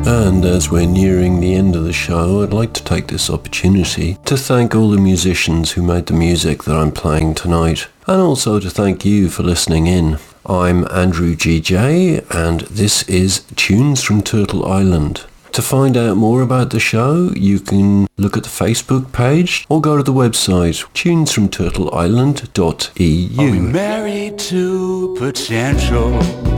And as we're nearing the end of the show, I'd like to take this opportunity to thank all the musicians who made the music that I'm playing tonight, and also to thank you for listening in. I'm Andrew GJ, and this is Tunes from Turtle Island. To find out more about the show, you can look at the Facebook page or go to the website tunesfromturtleisland.eu. Are we married to potential?